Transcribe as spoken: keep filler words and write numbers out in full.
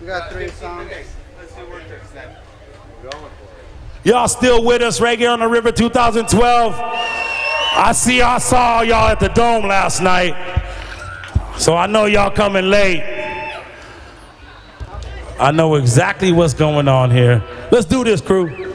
got three songs. Let's do work this then. We're going for it. Y'all still with us, Reggae on the River two thousand twelve? I see I saw y'all at the Dome last night, so I know y'all coming late. I know exactly what's going on here. Let's do this, crew.